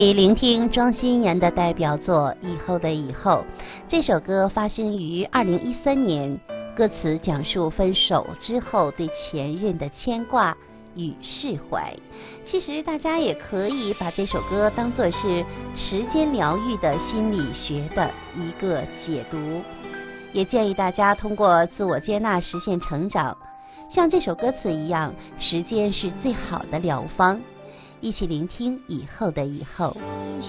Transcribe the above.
聆听庄心妍的代表作《以后的以后》。这首歌发行于2013年，歌词讲述分手之后对前任的牵挂与释怀。其实大家也可以把这首歌当作是时间疗愈的心理学的一个解读，也建议大家通过自我接纳实现成长。像这首歌词一样，时间是最好的疗方。一起聆听以后的以后。